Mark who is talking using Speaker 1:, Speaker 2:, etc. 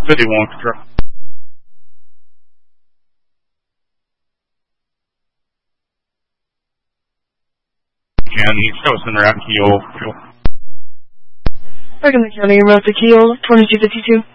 Speaker 1: Willy Wonka. And East Coast and around Keel.
Speaker 2: Bergen County, route to Keel, 2252.